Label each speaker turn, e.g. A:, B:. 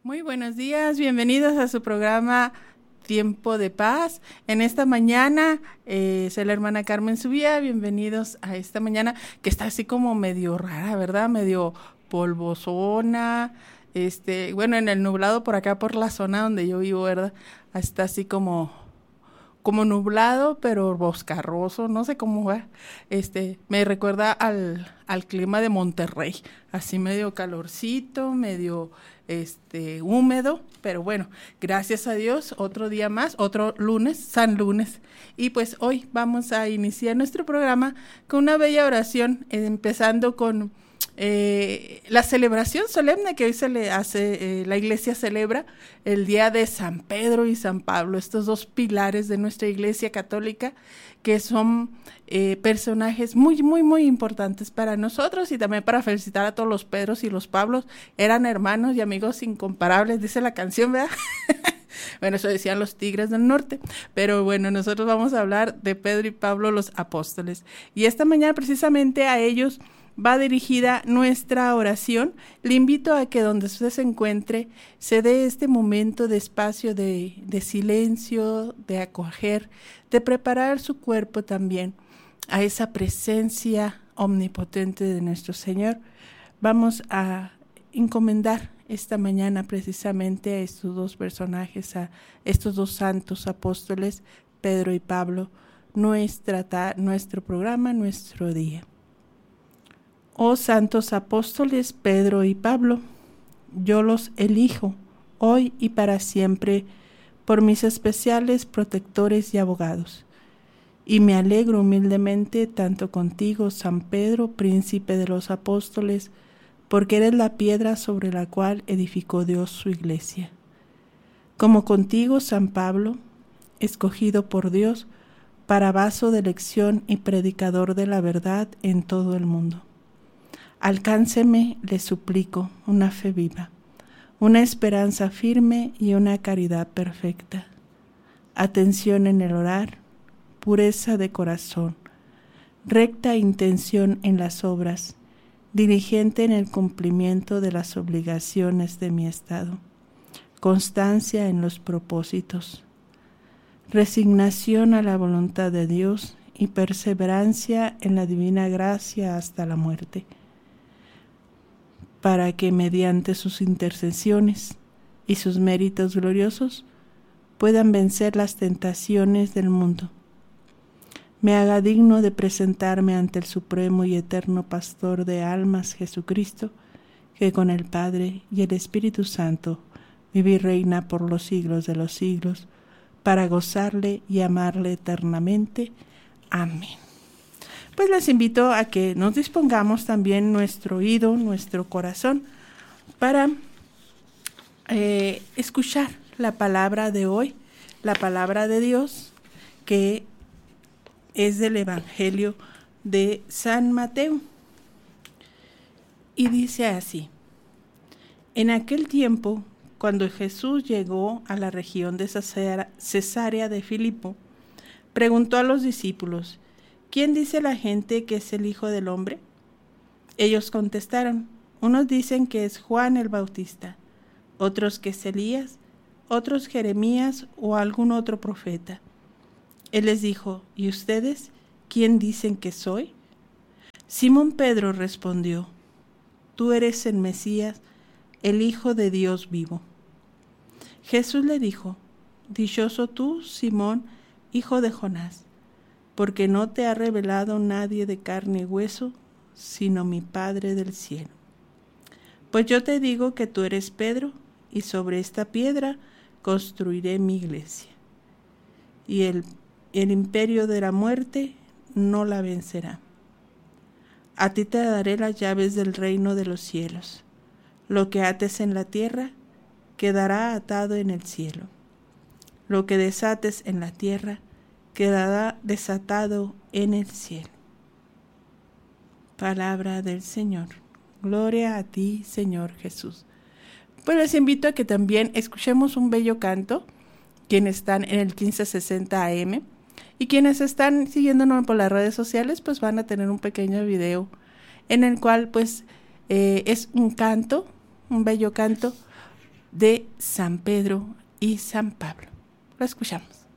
A: Muy buenos días, bienvenidos a su programa Tiempo de Paz. En esta mañana, soy la hermana Carmen Subía, bienvenidos a esta mañana que está así como medio rara, ¿verdad? Medio polvosona, bueno, en el nublado por acá por la zona donde yo vivo, ¿verdad? Está así como nublado, pero boscarroso, no sé cómo va. Me recuerda al clima de Monterrey, así medio calorcito, medio húmedo, pero bueno, gracias a Dios, otro día más, otro lunes, San Lunes. Y pues hoy vamos a iniciar nuestro programa con una bella oración, empezando con la celebración solemne que hoy se le hace, la iglesia celebra el día de San Pedro y San Pablo, estos dos pilares de nuestra iglesia católica que son personajes muy, muy, muy importantes para nosotros, y también para felicitar a todos los Pedros y los Pablos. Eran hermanos y amigos incomparables, dice la canción, ¿verdad? Bueno, eso decían los Tigres del Norte, pero bueno, nosotros vamos a hablar de Pedro y Pablo, los apóstoles. Y esta mañana precisamente a ellos va dirigida nuestra oración. Le invito a que donde usted se encuentre, se dé este momento de espacio de silencio, de acoger, de preparar su cuerpo también a esa presencia omnipotente de nuestro Señor. Vamos a encomendar esta mañana precisamente a estos dos personajes, a estos dos santos apóstoles, Pedro y Pablo, nuestro programa, nuestro día. Oh santos apóstoles Pedro y Pablo, yo los elijo hoy y para siempre por mis especiales protectores y abogados, y me alegro humildemente tanto contigo, San Pedro, príncipe de los apóstoles, porque eres la piedra sobre la cual edificó Dios su iglesia, como contigo, San Pablo, escogido por Dios para vaso de elección y predicador de la verdad en todo el mundo. Alcánceme, le suplico, una fe viva, una esperanza firme y una caridad perfecta, atención en el orar, pureza de corazón, recta intención en las obras, diligente en el cumplimiento de las obligaciones de mi estado, constancia en los propósitos, resignación a la voluntad de Dios y perseverancia en la divina gracia hasta la muerte, para que mediante sus intercesiones y sus méritos gloriosos puedan vencer las tentaciones del mundo. Me haga digno de presentarme ante el supremo y eterno Pastor de almas, Jesucristo, que con el Padre y el Espíritu Santo vive y reina por los siglos de los siglos, para gozarle y amarle eternamente. Amén. Pues les invito a que nos dispongamos también nuestro oído, nuestro corazón, para escuchar la palabra de hoy, la palabra de Dios, que es del Evangelio de San Mateo. Y dice así: en aquel tiempo, cuando Jesús llegó a la región de Cesarea de Filipo, preguntó a los discípulos: ¿quién dice la gente que es el Hijo del Hombre? Ellos contestaron: unos dicen que es Juan el Bautista, otros que es Elías, otros Jeremías o algún otro profeta. Él les dijo: ¿y ustedes quién dicen que soy? Simón Pedro respondió: tú eres el Mesías, el Hijo de Dios vivo. Jesús le dijo: dichoso tú, Simón, hijo de Jonás, porque no te ha revelado nadie de carne y hueso, sino mi Padre del cielo. Pues yo te digo que tú eres Pedro, y sobre esta piedra construiré mi iglesia, y el imperio de la muerte no la vencerá. A ti te daré las llaves del reino de los cielos. Lo que ates en la tierra quedará atado en el cielo. Lo que desates en la tierra quedará desatado en el cielo. Palabra del Señor. Gloria a ti, Señor Jesús. Pues les invito a que también escuchemos un bello canto, quienes están en el 1560 AM, y quienes están siguiéndonos por las redes sociales, pues van a tener un pequeño video en el cual pues es un canto, un bello canto de San Pedro y San Pablo. Lo escuchamos.